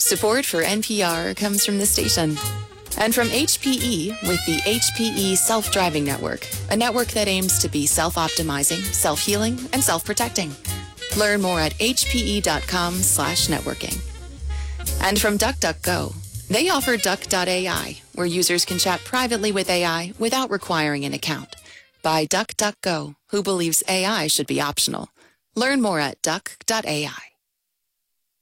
Support for NPR comes from the station. And from HPE with the HPE Self-Driving Network, a network that aims to be self-optimizing, self-healing, and self-protecting. Learn more at hpe.com/networking. And from DuckDuckGo, they offer Duck.ai, where users can chat privately with AI without requiring an account. By DuckDuckGo, who believes AI should be optional. Learn more at Duck.ai.